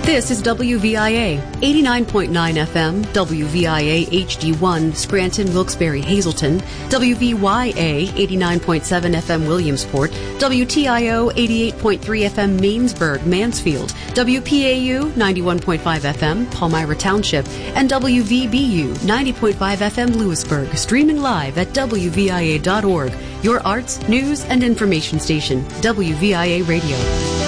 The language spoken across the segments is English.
This is WVIA, 89.9 FM, WVIA HD1, Scranton, Wilkes-Barre, Hazleton, WVYA, 89.7 FM, Williamsport, WTIO, 88.3 FM, Mainsburg, Mansfield, WPAU, 91.5 FM, Palmyra Township, and WVBU, 90.5 FM, Lewisburg, streaming live at WVIA.org, your arts, news, and information station, WVIA Radio.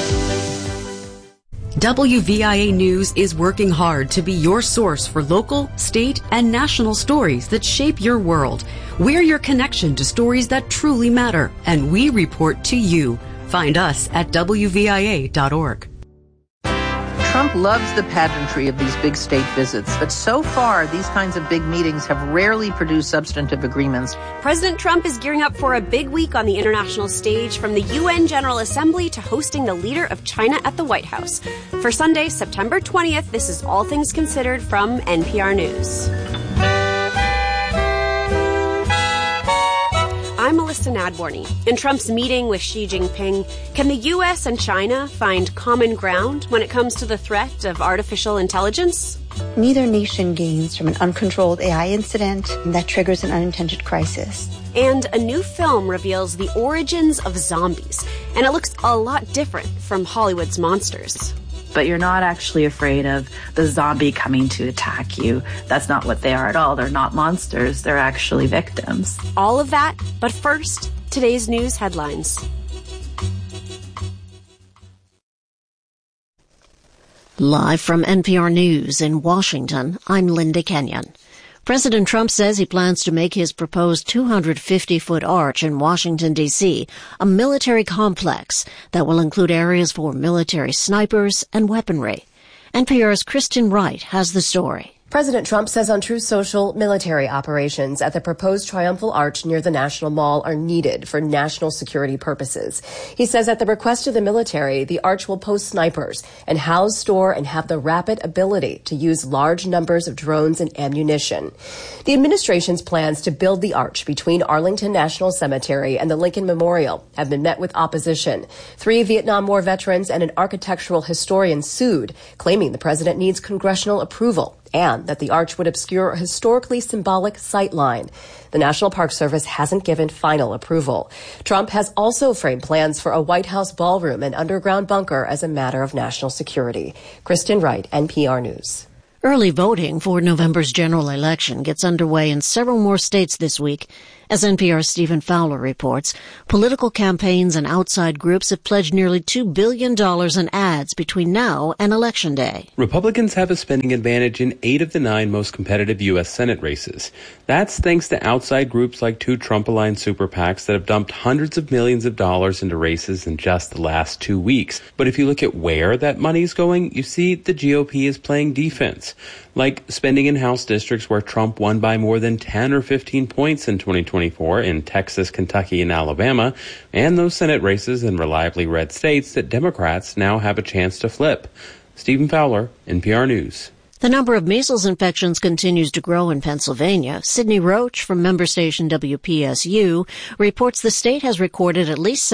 WVIA News is working hard to be your source for local, state, and national stories that shape your world. We're your connection to stories that truly matter, and we report to you. Find us at WVIA.org. Trump loves the pageantry of these big state visits, but so far, these kinds of big meetings have rarely produced substantive agreements. President Trump is gearing up for a big week on the international stage, from the UN General Assembly to hosting the leader of China at the White House. For Sunday, September 20th, this is All Things Considered from NPR News. I'm Melissa Nadworny. In Trump's meeting with Xi Jinping, can the U.S. and China find common ground when it comes to the threat of artificial intelligence? Neither nation gains from an uncontrolled AI incident that triggers an unintended crisis. And a new film reveals the origins of zombies, and it looks a lot different from Hollywood's monsters. But you're not actually afraid of the zombie coming to attack you. That's not what they are at all. They're not monsters. They're actually victims. All of that, but first, today's news headlines. Live from NPR News in Washington, I'm Linda Kenyon. President Trump says he plans to make his proposed 250-foot arch in Washington, D.C. a military complex that will include areas for military snipers and weaponry. NPR's Kristen Wright has the story. President Trump says on Truth Social military operations at the proposed Triumphal Arch near the National Mall are needed for national security purposes. He says at the request of the military, the arch will post snipers and house, store, and have the rapid ability to use large numbers of drones and ammunition. The administration's plans to build the arch between Arlington National Cemetery and the Lincoln Memorial have been met with opposition. 3 Vietnam War veterans and an architectural historian sued, claiming the president needs congressional approval and that the arch would obscure a historically symbolic sightline. The National Park Service hasn't given final approval. Trump has also framed plans for a White House ballroom and underground bunker as a matter of national security. Kristen Wright, NPR News. Early voting for November's general election gets underway in several more states this week. As NPR's Stephen Fowler reports, political campaigns and outside groups have pledged nearly $2 billion in ads between now and Election Day. Republicans have a spending advantage in 8 of the 9 most competitive U.S. Senate races. That's thanks to outside groups like 2 Trump-aligned super PACs that have dumped hundreds of millions of dollars into races in just the last 2 weeks. But if you look at where that money's going, you see the GOP is playing defense, like spending in House districts where Trump won by more than 10 or 15 points in 2024 in Texas, Kentucky, and Alabama, and those Senate races in reliably red states that Democrats now have a chance to flip. Stephen Fowler, NPR News. The number of measles infections continues to grow in Pennsylvania. Sydney Roach from member station WPSU reports the state has recorded at least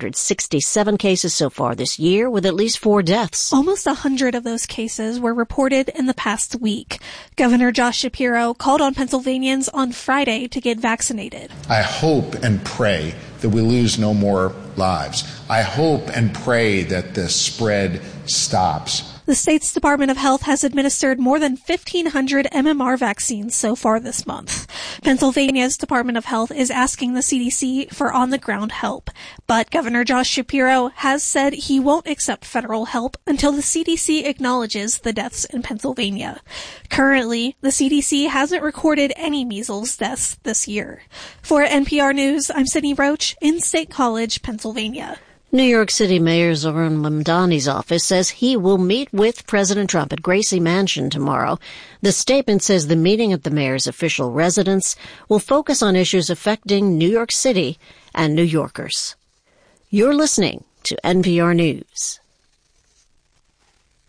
767 cases so far this year, with at least 4 deaths. Almost 100 of those cases were reported in the past week. Governor Josh Shapiro called on Pennsylvanians on Friday to get vaccinated. I hope and pray that we lose no more lives. I hope and pray that the spread stops. The state's Department of Health has administered more than 1,500 MMR vaccines so far this month. Pennsylvania's Department of Health is asking the CDC for on-the-ground help, but Governor Josh Shapiro has said he won't accept federal help until the CDC acknowledges the deaths in Pennsylvania. Currently, the CDC hasn't recorded any measles deaths this year. For NPR News, I'm Sydney Roach in State College, Pennsylvania. New York City Mayor Zohran Mamdani's office says he will meet with President Trump at Gracie Mansion tomorrow. The statement says the meeting at the mayor's official residence will focus on issues affecting New York City and New Yorkers. You're listening to NPR News.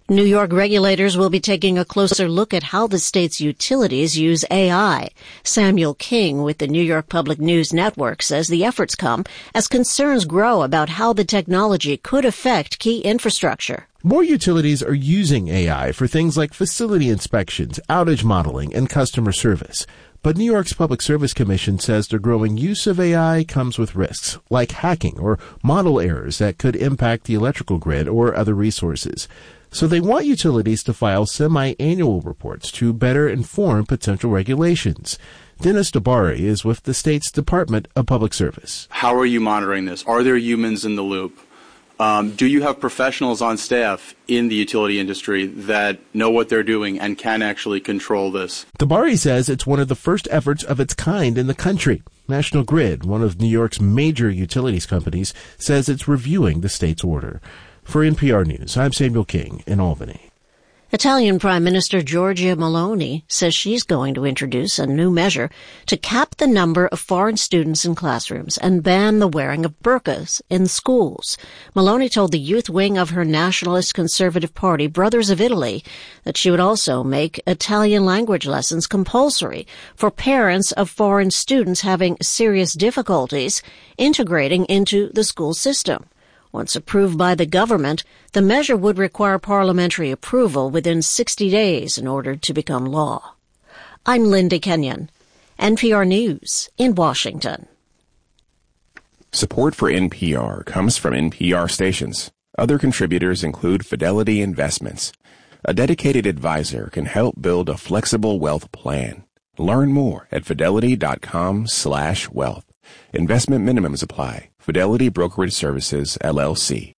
New York regulators will be taking a closer look at how the state's utilities use AI. Samuel King with the New York Public News Network says the efforts come as concerns grow about how the technology could affect key infrastructure. More utilities are using AI for things like facility inspections, outage modeling, and customer service. But New York's Public Service Commission says the growing use of AI comes with risks, like hacking or model errors that could impact the electrical grid or other resources. So they want utilities to file semi-annual reports to better inform potential regulations. Dennis Dabari is with the state's Department of Public Service. How are you monitoring this? Are there humans in the loop? Do you have professionals on staff in the utility industry that know what they're doing and can actually control this? Dabari says it's one of the first efforts of its kind in the country. National Grid, one of New York's major utilities companies, says it's reviewing the state's order. For NPR News, I'm Samuel King in Albany. Italian Prime Minister Giorgia Meloni says she's going to introduce a new measure to cap the number of foreign students in classrooms and ban the wearing of burqas in schools. Meloni told the youth wing of her nationalist conservative party, Brothers of Italy, that she would also make Italian language lessons compulsory for parents of foreign students having serious difficulties integrating into the school system. Once approved by the government, the measure would require parliamentary approval within 60 days in order to become law. I'm Linda Kenyon, NPR News in Washington. Support for NPR comes from NPR stations. Other contributors include Fidelity Investments. A dedicated advisor can help build a flexible wealth plan. Learn more at fidelity.com/wealth. Investment minimums apply. Fidelity Brokerage Services, LLC.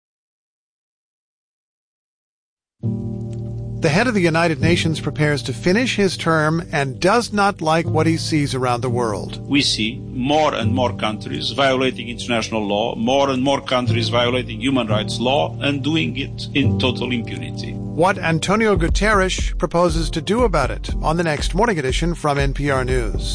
The head of the United Nations prepares to finish his term and does not like what he sees around the world. We see more and more countries violating international law, more and more countries violating human rights law, and doing it in total impunity. What Antonio Guterres proposes to do about it on the next Morning Edition from NPR News.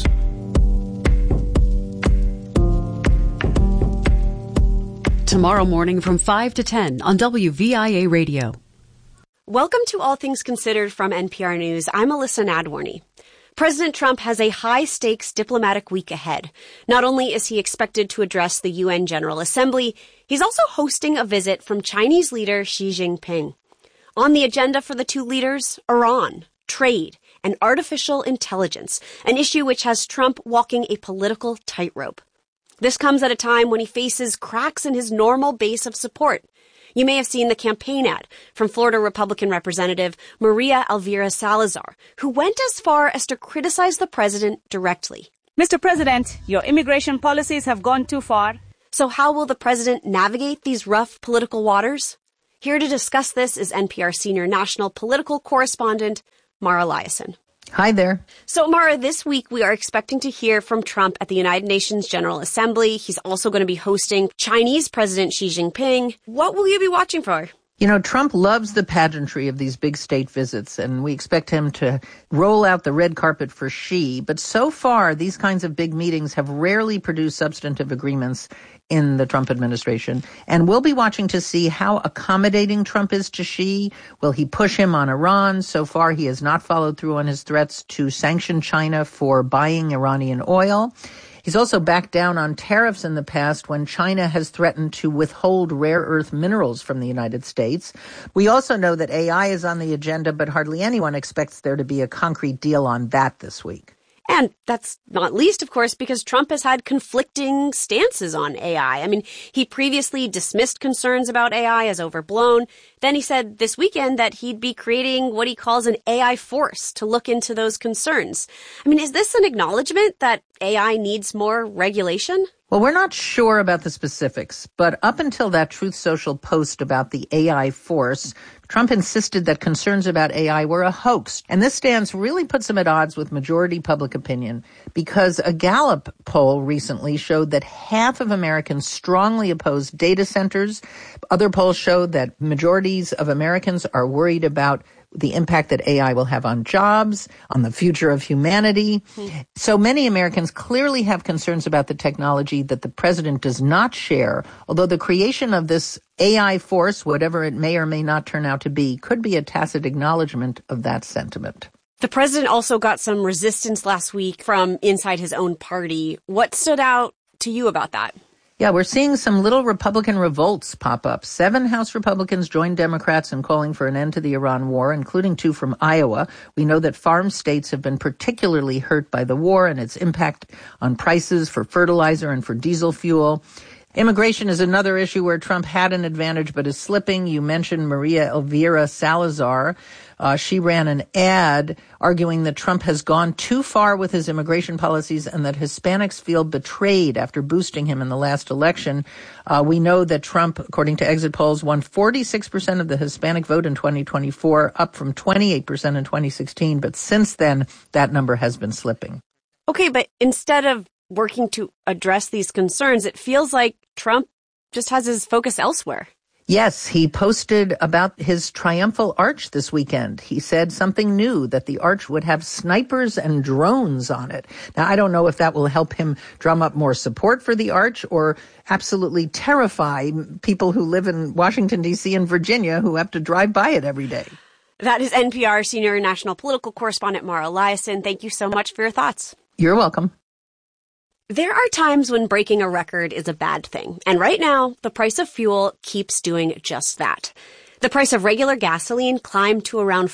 Tomorrow morning from 5 to 10 on WVIA Radio. Welcome to All Things Considered from NPR News. I'm Alyssa Nadworny. President Trump has a high-stakes diplomatic week ahead. Not only is he expected to address the UN General Assembly, he's also hosting a visit from Chinese leader Xi Jinping. On the agenda for the two leaders, Iran, trade, and artificial intelligence, an issue which has Trump walking a political tightrope. This comes at a time when he faces cracks in his normal base of support. You may have seen the campaign ad from Florida Republican Representative Maria Elvira Salazar, who went as far as to criticize the president directly. Mr. President, your immigration policies have gone too far. So how will the president navigate these rough political waters? Here to discuss this is NPR senior national political correspondent Mara Liasson. Hi there. So, Mara, this week we are expecting to hear from Trump at the United Nations General Assembly. He's also going to be hosting Chinese President Xi Jinping. What will you be watching for? You know, Trump loves the pageantry of these big state visits, and we expect him to roll out the red carpet for Xi. But so far, these kinds of big meetings have rarely produced substantive agreements in the Trump administration. And we'll be watching to see how accommodating Trump is to Xi. Will he push him on Iran? So far, he has not followed through on his threats to sanction China for buying Iranian oil. He's also backed down on tariffs in the past when China has threatened to withhold rare earth minerals from the United States. We also know that AI is on the agenda, but hardly anyone expects there to be a concrete deal on that this week. And that's not least, of course, because Trump has had conflicting stances on AI. I mean, he previously dismissed concerns about AI as overblown. Then he said this weekend that he'd be creating what he calls an AI force to look into those concerns. I mean, is this an acknowledgement that AI needs more regulation? Well, we're not sure about the specifics, but up until that Truth Social post about the AI force, Trump insisted that concerns about AI were a hoax. And this stance really puts him at odds with majority public opinion because a Gallup poll recently showed that half of Americans strongly oppose data centers. Other polls showed that majorities of Americans are worried about the impact that AI will have on jobs, on the future of humanity. So many Americans clearly have concerns about the technology that the president does not share, although the creation of this AI force, whatever it may or may not turn out to be, could be a tacit acknowledgement of that sentiment. The president also got some resistance last week from inside his own party. What stood out to you about that? Yeah, we're seeing some little Republican revolts pop up. 7 House Republicans joined Democrats in calling for an end to the Iran war, including 2 from Iowa. We know that farm states have been particularly hurt by the war and its impact on prices for fertilizer and for diesel fuel. Immigration is another issue where Trump had an advantage but is slipping. You mentioned Maria Elvira Salazar. She ran an ad arguing that Trump has gone too far with his immigration policies and that Hispanics feel betrayed after boosting him in the last election. We know that Trump, according to exit polls, won 46% of the Hispanic vote in 2024, up from 28% in 2016. But since then, that number has been slipping. Okay, but instead of working to address these concerns, it feels like Trump just has his focus elsewhere. Yes, he posted about his triumphal arch this weekend. He said something new, that the arch would have snipers and drones on it. Now, I don't know if that will help him drum up more support for the arch or absolutely terrify people who live in Washington, D.C. and Virginia who have to drive by it every day. That is NPR senior national political correspondent Mara Liasson. Thank you so much for your thoughts. You're welcome. There are times when breaking a record is a bad thing, and right now, the price of fuel keeps doing just that. The price of regular gasoline climbed to around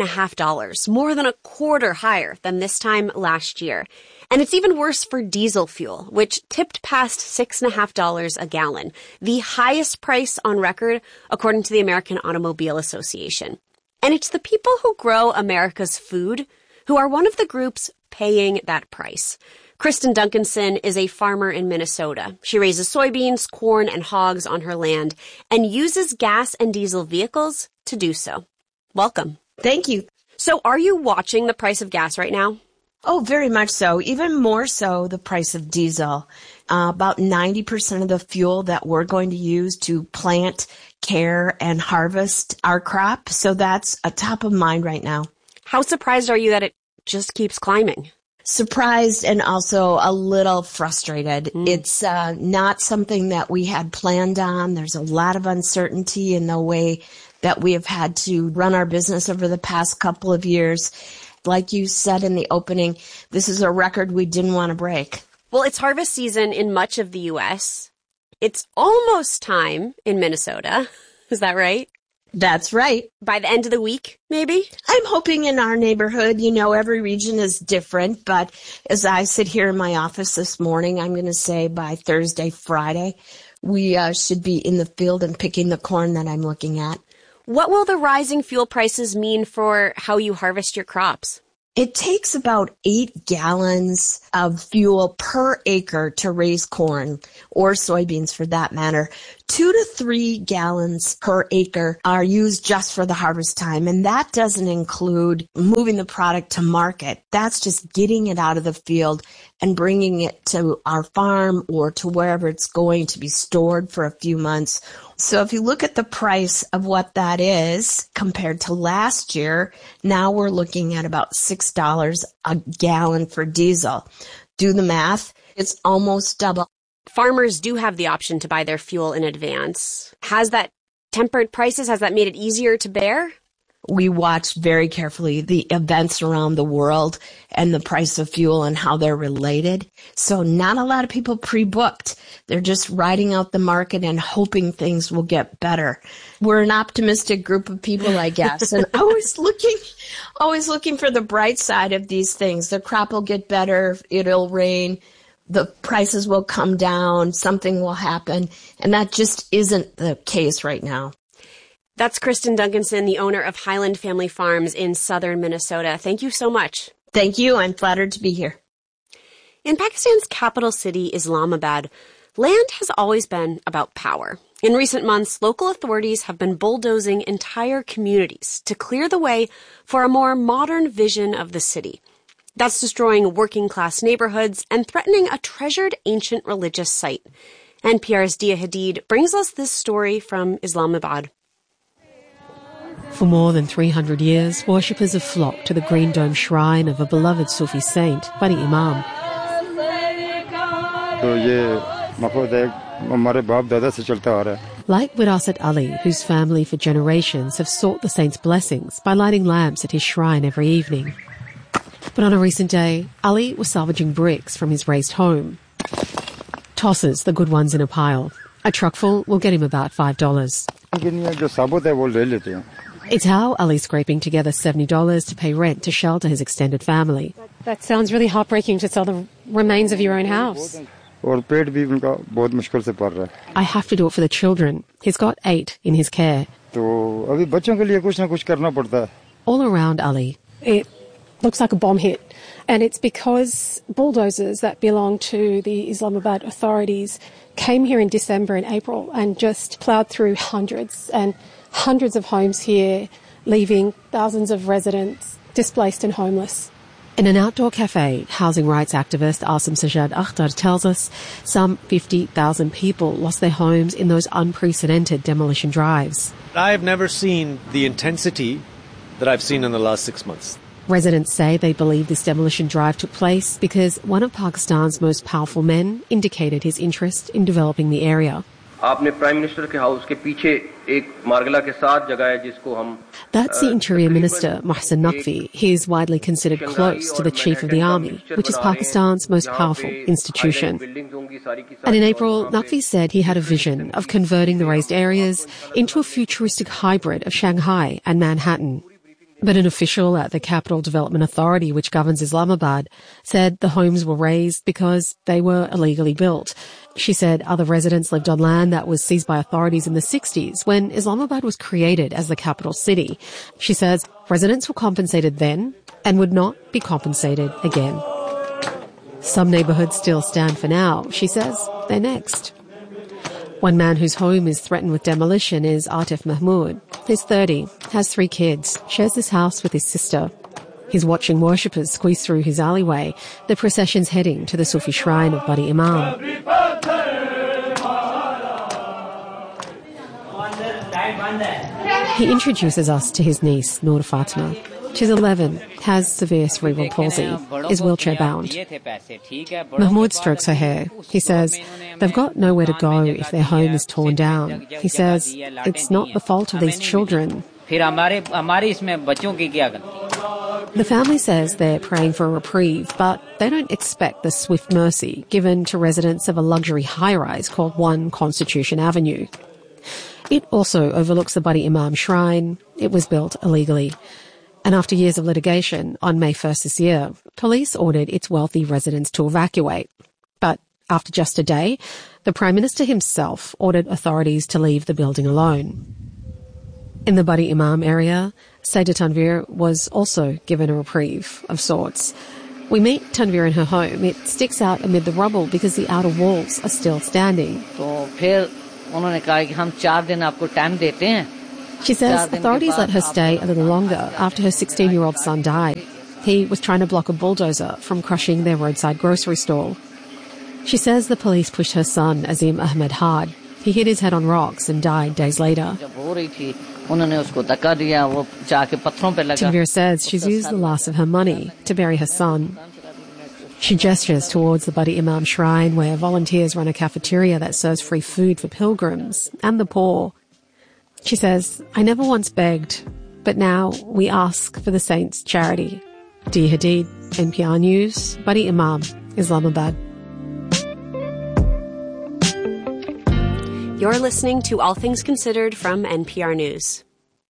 $4.50, more than a quarter higher than this time last year. And it's even worse for diesel fuel, which tipped past $6.50 a gallon, the highest price on record, according to the American Automobile Association. And it's the people who grow America's food who are one of the groups paying that price. Kristen Duncanson is a farmer in Minnesota. She raises soybeans, corn, and hogs on her land and uses gas and diesel vehicles to do so. Welcome. Thank you. So are you watching the price of gas right now? Oh, very much so. Even more so the price of diesel. About 90% of the fuel that we're going to use to plant, care, and harvest our crop. So that's a top of mind right now. How surprised are you that it just keeps climbing? Surprised and also a little frustrated. It's not something that we had planned on. There's a lot of uncertainty in the way that we have had to run our business over the past couple of years. Like you said in the opening, this is a record we didn't want to break. Well, it's harvest season in much of the U.S. It's almost time in Minnesota. Is that right? That's right. By the end of the week, maybe? I'm hoping in our neighborhood, you know, every region is different, but as I sit here in my office this morning, I'm going to say by Thursday, Friday, we should be in the field and picking the corn that I'm looking at. What will the rising fuel prices mean for how you harvest your crops? It takes about 8 gallons of fuel per acre to raise corn, or soybeans for that matter. 2 to 3 gallons per acre are used just for the harvest time, and that doesn't include moving the product to market. That's just getting it out of the field and bringing it to our farm or to wherever it's going to be stored for a few months. So if you look at the price of what that is compared to last year, now we're looking at about $6 a gallon for diesel. Do the math. It's almost double. Farmers do have the option to buy their fuel in advance. Has that tempered prices? Has that made it easier to bear? We watch very carefully the events around the world and the price of fuel and how they're related. So not a lot of people pre-booked. They're just riding out the market and hoping things will get better. We're an optimistic group of people, I guess, and always looking for the bright side of these things. The crop will get better. It'll rain. The prices will come down. Something will happen. And that just isn't the case right now. That's Kristen Duncanson, the owner of Highland Family Farms in southern Minnesota. Thank you so much. Thank you. I'm flattered to be here. In Pakistan's capital city, Islamabad, land has always been about power. In recent months, local authorities have been bulldozing entire communities to clear the way for a more modern vision of the city. That's destroying working-class neighborhoods and threatening a treasured ancient religious site. NPR's Dia Hadid brings us this story from Islamabad. For more than 300 years, worshippers have flocked to the green dome shrine of a beloved Sufi saint, Bari Imam. Like Wirasat Ali, whose family for generations have sought the saint's blessings by lighting lamps at his shrine every evening. But on a recent day, Ali was salvaging bricks from his raised home. Tosses the good ones in a pile. A truckful will get him about $5. It's how Ali's scraping together $70 to pay rent to shelter his extended family. That sounds really heartbreaking, to sell the remains of your own house. I have to do it for the children. He's got 8 in his care. All around Ali. It looks like a bomb hit. And it's because bulldozers that belong to the Islamabad authorities came here in December and April and just ploughed through hundreds and hundreds of homes here, leaving thousands of residents displaced and homeless. In an outdoor cafe, housing rights activist Asim Sajjad Akhtar tells us some 50,000 people lost their homes in those unprecedented demolition drives. I have never seen the intensity that I've seen in the last 6 months. Residents say they believe this demolition drive took place because one of Pakistan's most powerful men indicated his interest in developing the area. That's the Interior Minister, Mohsen Naqvi. He is widely considered close to the Chief of the Army, which is Pakistan's most powerful institution. And in April, Naqvi said he had a vision of converting the raised areas into a futuristic hybrid of Shanghai and Manhattan. But an official at the Capital Development Authority, which governs Islamabad, said the homes were raised because they were illegally built. She said other residents lived on land that was seized by authorities in the 60s when Islamabad was created as the capital city. She says residents were compensated then and would not be compensated again. Some neighbourhoods still stand for now. She says they're next. One man whose home is threatened with demolition is Atif Mahmood. He's 30, has 3 kids, shares this house with his sister. He's watching worshippers squeeze through his alleyway. The procession's heading to the Sufi shrine of Bari Imam. He introduces us to his niece, Noor Fatima. She's 11, has severe cerebral palsy, is wheelchair-bound. Mahmoud strokes her hair. He says they've got nowhere to go if their home is torn down. He says it's not the fault of these children. The family says they're praying for a reprieve, but they don't expect the swift mercy given to residents of a luxury high-rise called 1 Constitution Avenue. It also overlooks the Bari Imam shrine. It was built illegally. And after years of litigation, on May 1st this year, police ordered its wealthy residents to evacuate. But after just a day, the Prime Minister himself ordered authorities to leave the building alone. In the Bari Imam area, Saida Tanvir was also given a reprieve of sorts. We meet Tanvir in her home. It sticks out amid the rubble because the outer walls are still standing. She says authorities let her stay a little longer after her 16-year-old son died. He was trying to block a bulldozer from crushing their roadside grocery store. She says the police pushed her son, Azim Ahmed, hard. He hit his head on rocks and died days later. Tanvir says she's used the last of her money to bury her son. She gestures towards the Bari Imam shrine where volunteers run a cafeteria that serves free food for pilgrims and the poor. She says, I never once begged, but now we ask for the saint's charity. Dia Hadid, NPR News, Bari Imam, Islamabad. You're listening to All Things Considered from NPR News.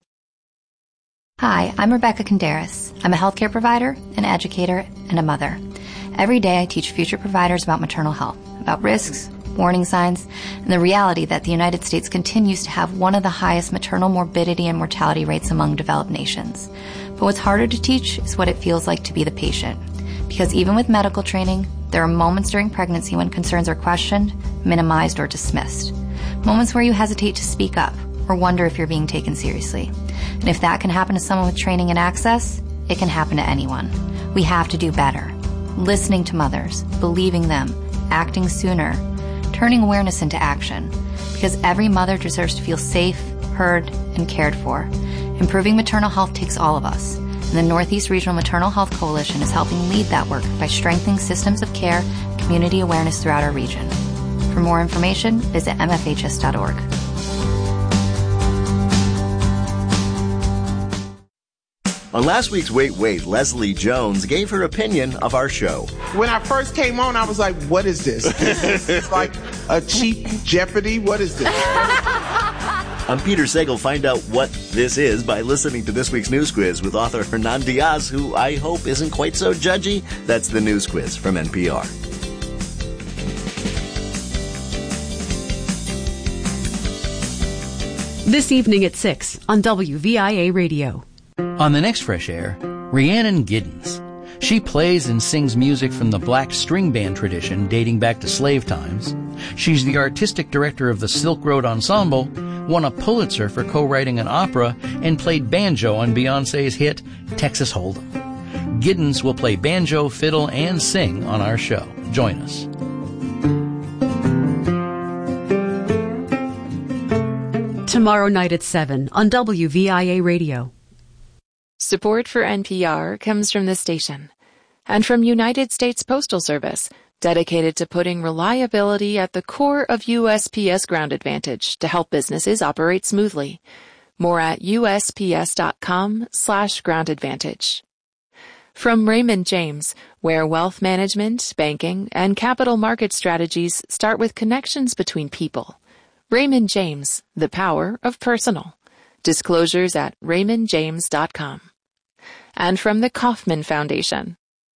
Hi, I'm Rebecca Conderas. I'm a healthcare provider, an educator, and a mother. Every day I teach future providers about maternal health, about risks, warning signs, and the reality that the United States continues to have one of the highest maternal morbidity and mortality rates among developed nations. But what's harder to teach is what it feels like to be the patient. Because even with medical training, there are moments during pregnancy when concerns are questioned, minimized, or dismissed. Moments where you hesitate to speak up or wonder if you're being taken seriously. And if that can happen to someone with training and access, it can happen to anyone. We have to do better. Listening to mothers, believing them, acting sooner, turning awareness into action. Because every mother deserves to feel safe, heard, and cared for. Improving maternal health takes all of us, and the Northeast Regional Maternal Health Coalition is helping lead that work by strengthening systems of care and community awareness throughout our region. For more information, visit mfhs.org. On last week's Wait, Wait, Leslie Jones gave her opinion of our show. When I first came on, I was like, what is this? It's like a cheap Jeopardy? What is this? I'm Peter Sagal. Find out what this is by listening to this week's News Quiz with author Hernan Diaz, who I hope isn't quite so judgy. That's the News Quiz from NPR. This evening at 6 on WVIA Radio. On the next Fresh Air, Rhiannon Giddens. She plays and sings music from the black string band tradition dating back to slave times. She's the artistic director of the Silk Road Ensemble, won a Pulitzer for co-writing an opera, and played banjo on Beyoncé's hit Texas Hold'em. Giddens will play banjo, fiddle, and sing on our show. Join us. Tomorrow night at 7 on WVIA Radio. Support for NPR comes from this station and from United States Postal Service, dedicated to putting reliability at the core of USPS Ground Advantage to help businesses operate smoothly. More at USPS.com/Ground Advantage. From Raymond James, where wealth management, banking, and capital market strategies start with connections between people. Raymond James, the power of personal. Disclosures at raymondjames.com. And from the Kauffman Foundation.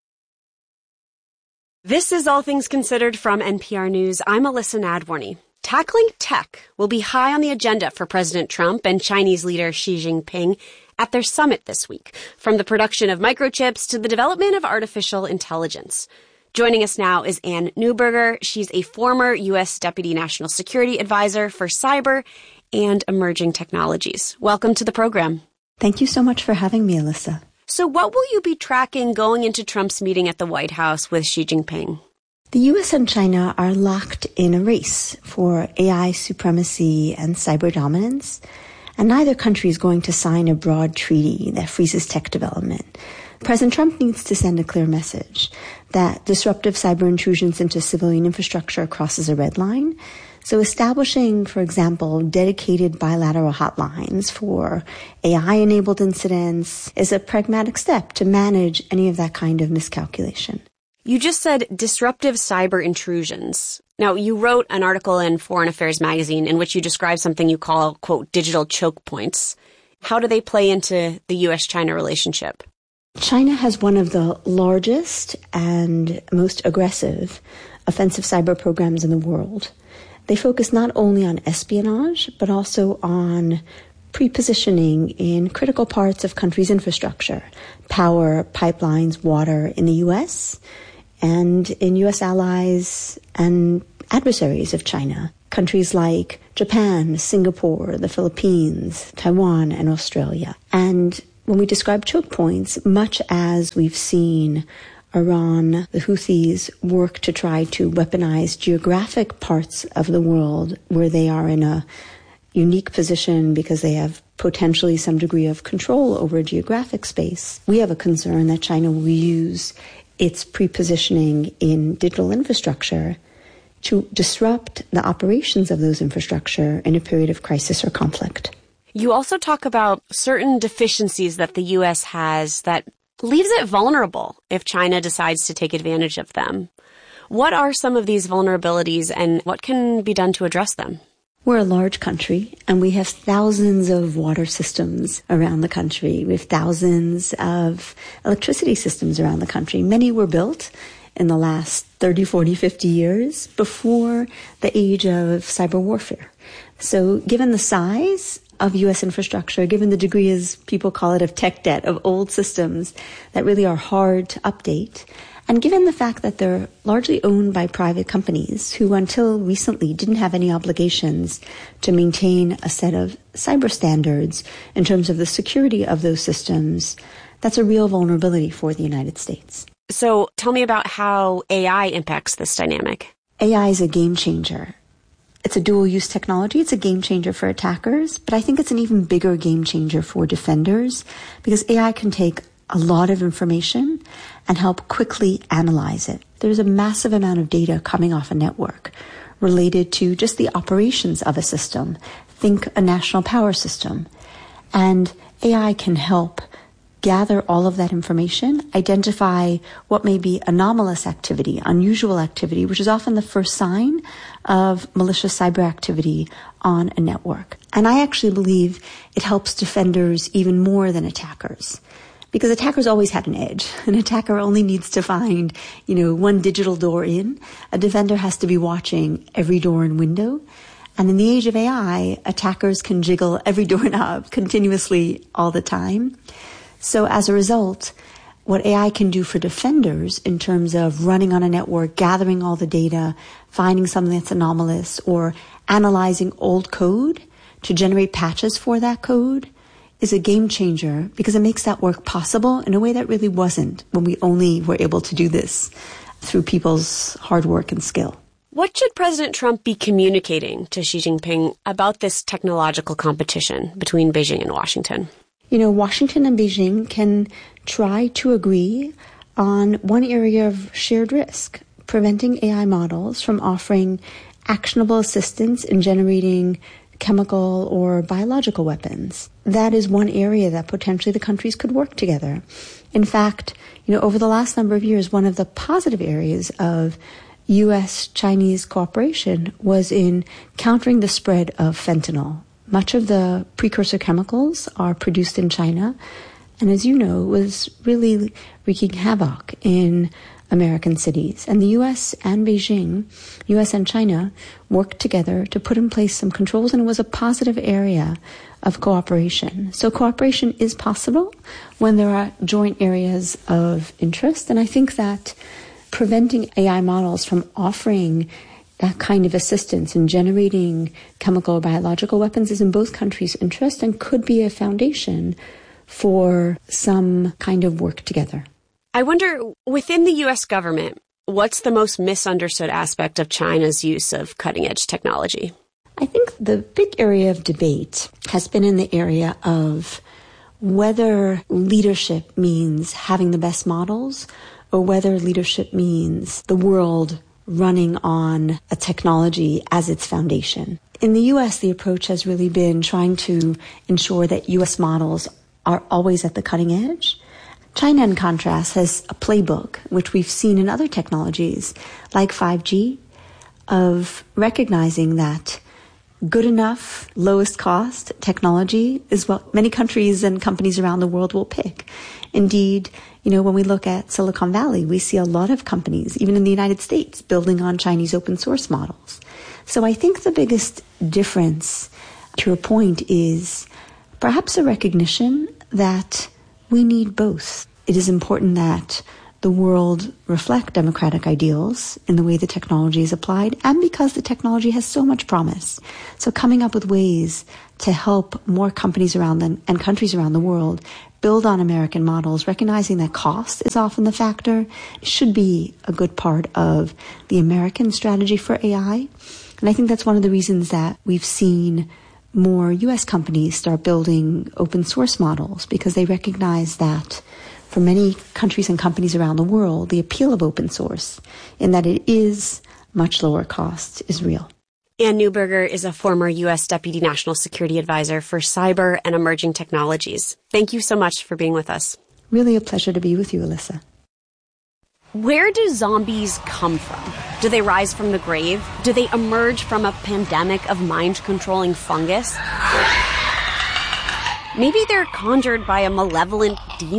This is All Things Considered from NPR News. I'm Alyssa Nadworny. Tackling tech will be high on the agenda for President Trump and Chinese leader Xi Jinping at their summit this week, from the production of microchips to the development of artificial intelligence. Joining us now is Ann Neuberger. She's a former U.S. Deputy National Security Advisor for cyber and emerging technologies. Welcome to the program. Thank you so much for having me, Alyssa. So what will you be tracking going into Trump's meeting at the White House with Xi Jinping? The U.S. and China are locked in a race for AI supremacy and cyber dominance, and neither country is going to sign a broad treaty that freezes tech development. President Trump needs to send a clear message that disruptive cyber intrusions into civilian infrastructure crosses a red line. So establishing, for example, dedicated bilateral hotlines for AI-enabled incidents is a pragmatic step to manage any of that kind of miscalculation. You just said disruptive cyber intrusions. Now, you wrote an article in Foreign Affairs magazine in which you describe something you call, quote, digital choke points. How do they play into the U.S.-China relationship? China has one of the largest and most aggressive offensive cyber programs in the world. They focus not only on espionage, but also on pre-positioning in critical parts of countries' infrastructure, power, pipelines, water in the U.S., and in U.S. allies and adversaries of China, countries like Japan, Singapore, the Philippines, Taiwan, and Australia. And when we describe choke points, much as we've seen Iran, the Houthis work to try to weaponize geographic parts of the world where they are in a unique position because they have potentially some degree of control over a geographic space. We have a concern that China will use its pre-positioning in digital infrastructure to disrupt the operations of those infrastructure in a period of crisis or conflict. You also talk about certain deficiencies that the U.S. has that leaves it vulnerable if China decides to take advantage of them. What are some of these vulnerabilities and what can be done to address them? We're a large country and we have thousands of water systems around the country. We have thousands of electricity systems around the country. Many were built in the last 30, 40, 50 years before the age of cyber warfare. So given the size of U.S. infrastructure, given the degree, as people call it, of tech debt, of old systems that really are hard to update, and given the fact that they're largely owned by private companies who until recently didn't have any obligations to maintain a set of cyber standards in terms of the security of those systems, that's a real vulnerability for the United States. So tell me about how AI impacts this dynamic. AI is a game changer. It's a dual-use technology. It's a game changer for attackers, but I think it's an even bigger game changer for defenders because AI can take a lot of information and help quickly analyze it. There's a massive amount of data coming off a network related to just the operations of a system. Think a national power system. And AI can help gather all of that information, identify what may be anomalous activity, unusual activity, which is often the first sign of malicious cyber activity on a network. And I actually believe it helps defenders even more than attackers. Because attackers always had an edge. An attacker only needs to find, one digital door in. A defender has to be watching every door and window. And in the age of AI, attackers can jiggle every doorknob continuously all the time. So as a result, what AI can do for defenders in terms of running on a network, gathering all the data, finding something that's anomalous, or analyzing old code to generate patches for that code is a game changer because it makes that work possible in a way that really wasn't when we only were able to do this through people's hard work and skill. What should President Trump be communicating to Xi Jinping about this technological competition between Beijing and Washington? Washington and Beijing can try to agree on one area of shared risk, preventing AI models from offering actionable assistance in generating chemical or biological weapons. That is one area that potentially the countries could work together. In fact, over the last number of years, one of the positive areas of U.S.-Chinese cooperation was in countering the spread of fentanyl. Much of the precursor chemicals are produced in China, and as you know, was really wreaking havoc in American cities. And the U.S. and Beijing, U.S. and China, worked together to put in place some controls, and it was a positive area of cooperation. So cooperation is possible when there are joint areas of interest, and I think that preventing AI models from offering that kind of assistance in generating chemical or biological weapons is in both countries' interest and could be a foundation for some kind of work together. I wonder, within the U.S. government, what's the most misunderstood aspect of China's use of cutting-edge technology? I think the big area of debate has been in the area of whether leadership means having the best models or whether leadership means the world running on a technology as its foundation. In the U.S., the approach has really been trying to ensure that U.S. models are always at the cutting edge. China, in contrast, has a playbook, which we've seen in other technologies, like 5G, of recognizing that good enough, lowest cost technology is what many countries and companies around the world will pick. Indeed, when we look at Silicon Valley, we see a lot of companies, even in the United States, building on Chinese open source models. So I think the biggest difference, to your point, is perhaps a recognition that we need both. It is important that the world reflect democratic ideals in the way the technology is applied, and because the technology has so much promise. So coming up with ways to help more companies around them and countries around the world build on American models, recognizing that cost is often the factor, should be a good part of the American strategy for AI. And I think that's one of the reasons that we've seen more U.S. companies start building open source models, because they recognize that for many countries and companies around the world, the appeal of open source, in that it is much lower cost, is real. Ann Neuberger is a former U.S. Deputy National Security Advisor for Cyber and Emerging Technologies. Thank you so much for being with us. Really a pleasure to be with you, Alyssa. Where do zombies come from? Do they rise from the grave? Do they emerge from a pandemic of mind-controlling fungus? Maybe they're conjured by a malevolent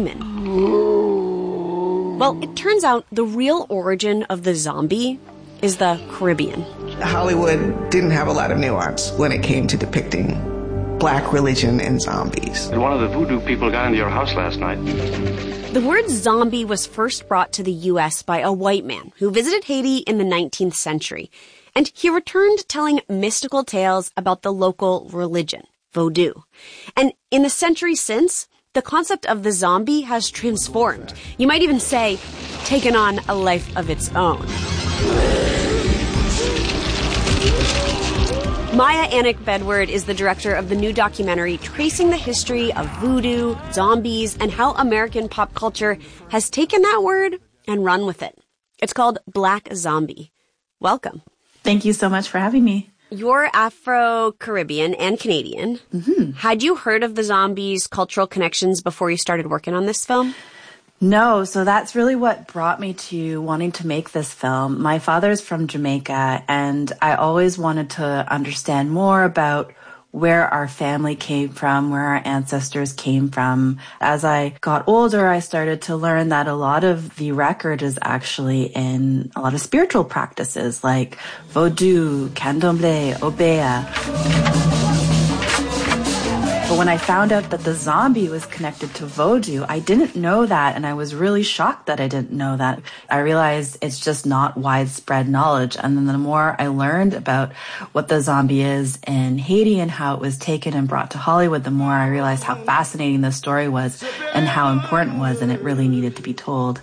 demon. Well, it turns out the real origin of the zombie is the Caribbean. Hollywood didn't have a lot of nuance when it came to depicting black religion and zombies. And one of the voodoo people got into your house last night. The word zombie was first brought to the U.S. by a white man who visited Haiti in the 19th century. And he returned telling mystical tales about the local religion, Vodou. And in the century since, the concept of the zombie has transformed. You might even say, taken on a life of its own. Maya Anik-Bedward is the director of the new documentary tracing the history of voodoo, zombies, and how American pop culture has taken that word and run with it. It's called Black Zombie. Welcome. Thank you so much for having me. You're Afro-Caribbean and Canadian. Mm-hmm. Had you heard of the zombies' cultural connections before you started working on this film? No, so that's really what brought me to wanting to make this film. My father's from Jamaica, and I always wanted to understand more about where our family came from, where our ancestors came from. As I got older, I started to learn that a lot of the record is actually in a lot of spiritual practices like Vodou, Candomblé, Obeah. But when I found out that the zombie was connected to Vodou, I didn't know that, and I was really shocked that I didn't know that. I realized it's just not widespread knowledge, and then the more I learned about what the zombie is in Haiti and how it was taken and brought to Hollywood, the more I realized how fascinating the story was and how important it was, and it really needed to be told.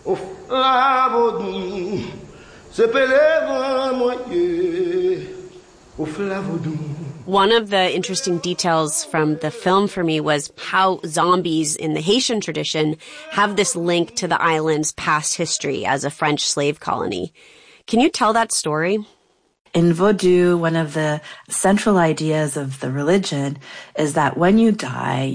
One of the interesting details from the film for me was how zombies in the Haitian tradition have this link to the island's past history as a French slave colony. Can you tell that story? In Vodou, one of the central ideas of the religion is that when you die,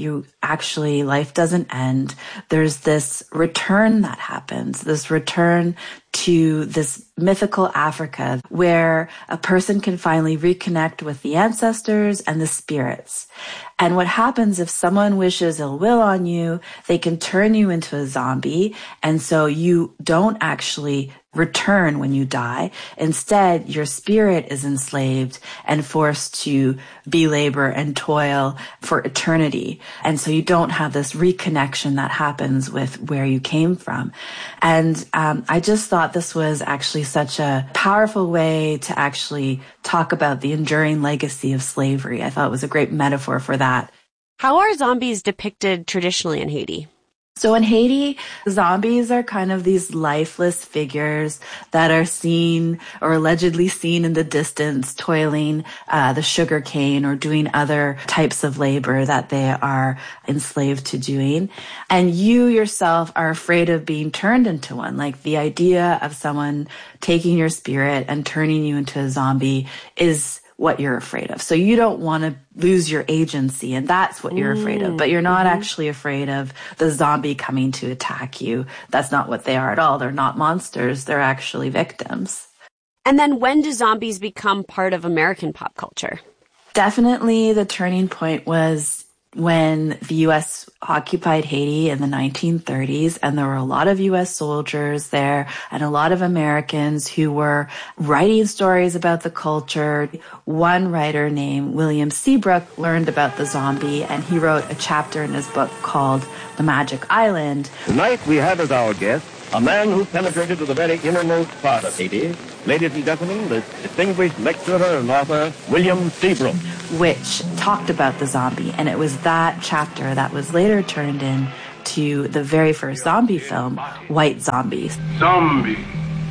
life doesn't end. There's this return that happens, this return to this mythical Africa where a person can finally reconnect with the ancestors and the spirits. And what happens if someone wishes ill will on you, they can turn you into a zombie. And so you don't actually return when you die. Instead, your spirit is enslaved and forced to belabor and toil for eternity. And so you don't have this reconnection that happens with where you came from. And I just thought this was actually such a powerful way to actually talk about the enduring legacy of slavery. I thought it was a great metaphor for that. How are zombies depicted traditionally in Haiti? So in Haiti, zombies are kind of these lifeless figures that are seen or allegedly seen in the distance toiling the sugar cane or doing other types of labor that they are enslaved to doing. And you yourself are afraid of being turned into one. Like the idea of someone taking your spirit and turning you into a zombie is what you're afraid of. So you don't want to lose your agency, and that's what you're afraid of. But you're not actually afraid of the zombie coming to attack you. That's not what they are at all. They're not monsters. They're actually victims. And then when do zombies become part of American pop culture? Definitely the turning point was when the U.S. occupied Haiti in the 1930s, and there were a lot of U.S. soldiers there and a lot of Americans who were writing stories about the culture. One writer named William Seabrook learned about the zombie, and he wrote a chapter in his book called The Magic Island. Tonight we have as our guest a man who penetrated to the very innermost part of Haiti. Ladies and gentlemen, the distinguished lecturer and author, William Seabrook. Which talked about the zombie, and it was that chapter that was later turned into the very first zombie film, White Zombie. Zombie.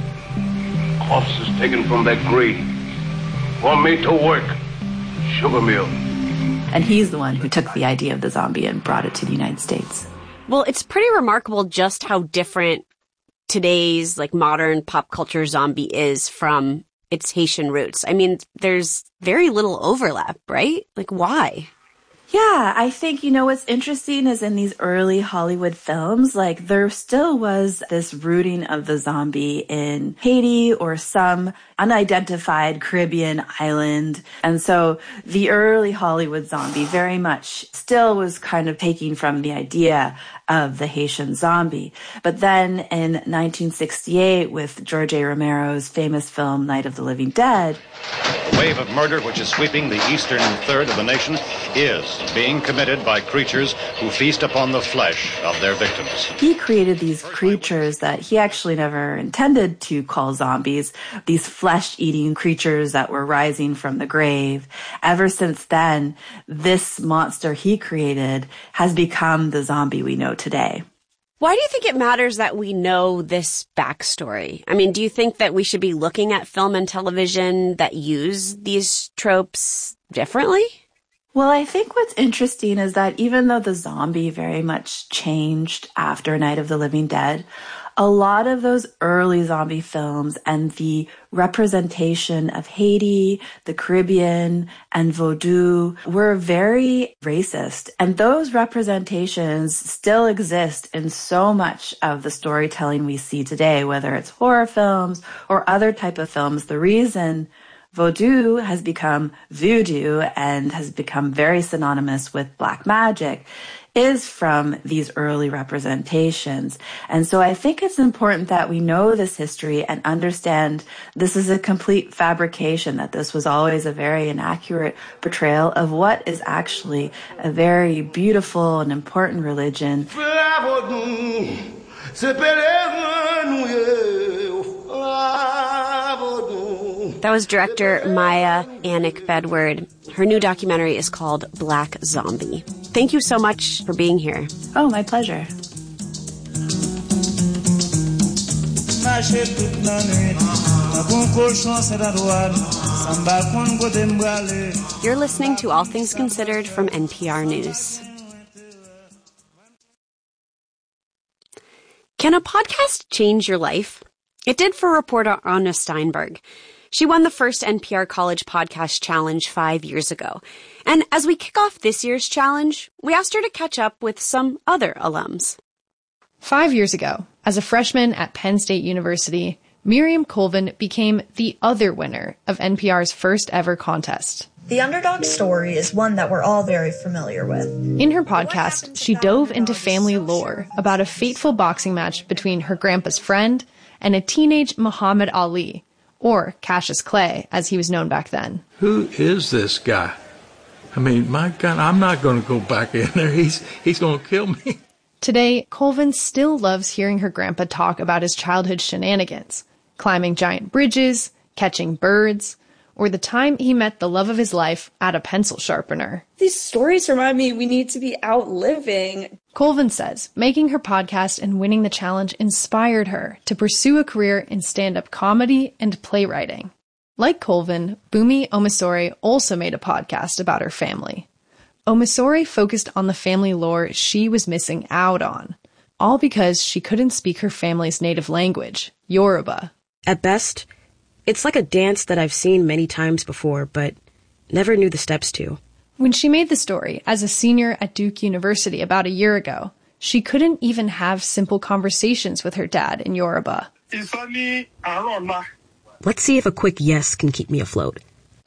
Corpses taken from their grave. Or made to work. Sugar mill. And he's the one who took the idea of the zombie and brought it to the United States. Well, it's pretty remarkable just how different today's modern pop culture zombie is from its Haitian roots. I mean, there's very little overlap, right? Why? Yeah, I think, what's interesting is in these early Hollywood films, there still was this rooting of the zombie in Haiti or some unidentified Caribbean island. And so the early Hollywood zombie very much still was kind of taking from the idea of the Haitian zombie. But then in 1968, with George A. Romero's famous film, Night of the Living Dead, the wave of murder which is sweeping the eastern third of the nation is being committed by creatures who feast upon the flesh of their victims. He created these creatures that he actually never intended to call zombies, these flesh-eating creatures that were rising from the grave. Ever since then, this monster he created has become the zombie we know today. Why do you think it matters that we know this backstory? I mean, do you think that we should be looking at film and television that use these tropes differently? Well, I think what's interesting is that even though the zombie very much changed after Night of the Living Dead, a lot of those early zombie films and the representation of Haiti, the Caribbean, and Vodou were very racist. And those representations still exist in so much of the storytelling we see today, whether it's horror films or other type of films. The reason Vodou has become voodoo and has become very synonymous with black magic is from these early representations. And so I think it's important that we know this history and understand this is a complete fabrication, that this was always a very inaccurate portrayal of what is actually a very beautiful and important religion. That was director Maya Anik Bedward. Her new documentary is called Black Zombie. Thank you so much for being here. Oh, my pleasure. You're listening to All Things Considered from NPR News. Can a podcast change your life? It did for reporter Anna Steinberg. She won the first NPR College Podcast Challenge 5 years ago. And as we kick off this year's challenge, we asked her to catch up with some other alums. 5 years ago, as a freshman at Penn State University, Miriam Colvin became the other winner of NPR's first ever contest. The underdog story is one that we're all very familiar with. In her podcast, she dove into family lore about a fateful boxing match between her grandpa's friend and a teenage Muhammad Ali, or Cassius Clay, as he was known back then. Who is this guy? I mean, my God, I'm not going to go back in there. He's going to kill me. Today, Colvin still loves hearing her grandpa talk about his childhood shenanigans, climbing giant bridges, catching birds, or the time he met the love of his life at a pencil sharpener. These stories remind me we need to be out living. Colvin says making her podcast and winning the challenge inspired her to pursue a career in stand-up comedy and playwriting. Like Colvin, Bumi Omisore also made a podcast about her family. Omisore focused on the family lore she was missing out on, all because she couldn't speak her family's native language, Yoruba. At best, it's like a dance that I've seen many times before, but never knew the steps to. When she made the story as a senior at Duke University about a year ago, she couldn't even have simple conversations with her dad in Yoruba. Let's see if a quick yes can keep me afloat.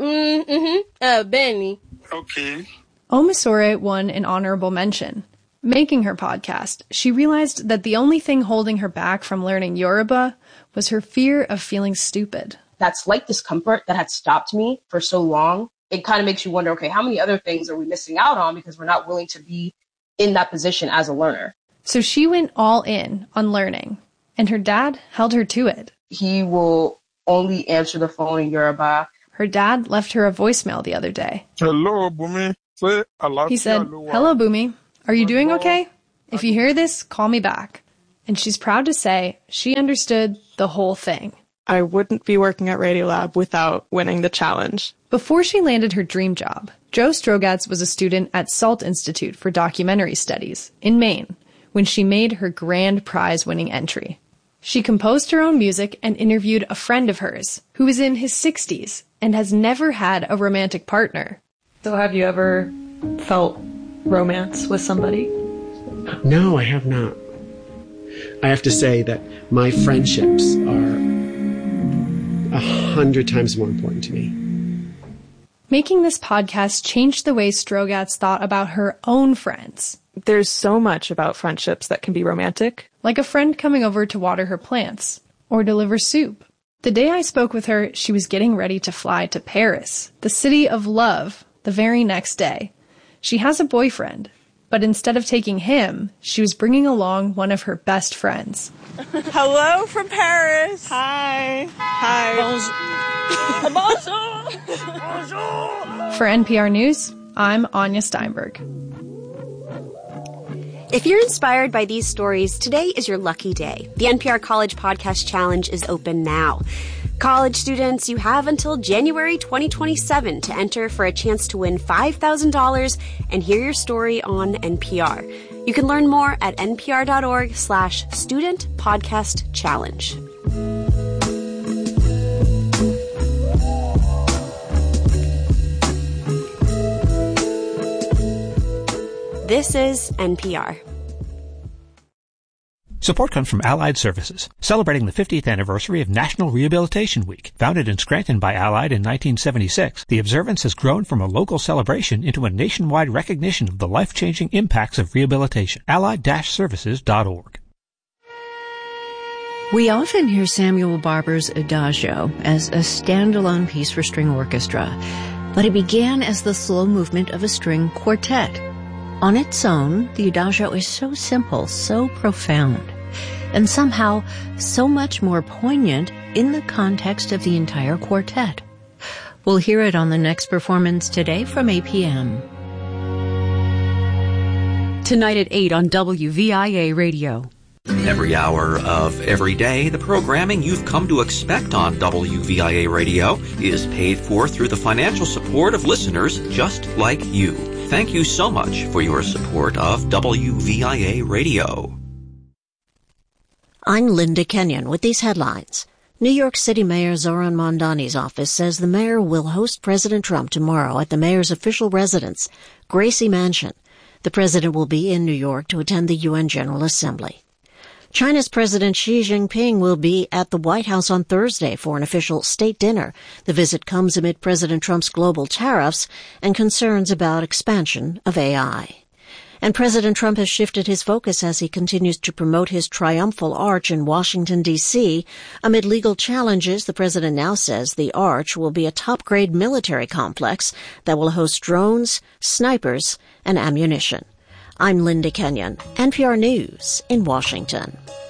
Benny. Okay. Omisore won an honorable mention. Making her podcast, she realized that the only thing holding her back from learning Yoruba was her fear of feeling stupid. That slight discomfort that had stopped me for so long, it kind of makes you wonder, okay, how many other things are we missing out on because we're not willing to be in that position as a learner? So she went all in on learning, and her dad held her to it. He will only answer the phone in Yoruba. Her dad left her a voicemail the other day. Hello, Bumi. He said, "Hello, Bumi. Are you doing okay? If you hear this, call me back." And she's proud to say she understood the whole thing. I wouldn't be working at Radiolab without winning the challenge. Before she landed her dream job, Jo Strogatz was a student at Salt Institute for Documentary Studies in Maine when she made her grand prize-winning entry. She composed her own music and interviewed a friend of hers who is in his 60s and has never had a romantic partner. So have you ever felt romance with somebody? No, I have not. I have to say that my friendships are 100 times more important to me. Making this podcast changed the way Strogatz thought about her own friends. There's so much about friendships that can be romantic. Like a friend coming over to water her plants or deliver soup. The day I spoke with her, she was getting ready to fly to Paris, the city of love, the very next day. She has a boyfriend, but instead of taking him, she was bringing along one of her best friends. Hello from Paris. Hi. Hi. Bonjour. Bonjour. For NPR News, I'm Anya Steinberg. If you're inspired by these stories, today is your lucky day. The NPR College Podcast Challenge is open now. College students, you have until January 2027 to enter for a chance to win $5,000 and hear your story on NPR. You can learn more at npr.org/Student Podcast Challenge. This is NPR. Support comes from Allied Services, celebrating the 50th anniversary of National Rehabilitation Week. Founded in Scranton by Allied in 1976, the observance has grown from a local celebration into a nationwide recognition of the life-changing impacts of rehabilitation. Allied-services.org. We often hear Samuel Barber's Adagio as a standalone piece for string orchestra, but it began as the slow movement of a string quartet. On its own, the Adagio is so simple, so profound, and somehow so much more poignant in the context of the entire quartet. We'll hear it on the next performance today from 8 p.m. Tonight at 8 on WVIA Radio. Every hour of every day, the programming you've come to expect on WVIA Radio is paid for through the financial support of listeners just like you. Thank you so much for your support of WVIA Radio. I'm Linda Kenyon with these headlines. New York City Mayor Zohran Mamdani's office says the mayor will host President Trump tomorrow at the mayor's official residence, Gracie Mansion. The president will be in New York to attend the UN General Assembly. China's President Xi Jinping will be at the White House on Thursday for an official state dinner. The visit comes amid President Trump's global tariffs and concerns about expansion of AI. And President Trump has shifted his focus as he continues to promote his triumphal arch in Washington, D.C. Amid legal challenges, the president now says the arch will be a top-grade military complex that will host drones, snipers, and ammunition. I'm Linda Kenyon, NPR News in Washington.